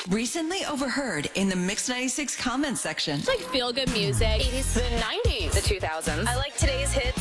Recently overheard in the Mix 96 comment section. It's like feel-good music. 80s, the 90s, the 2000s. I like today's hits.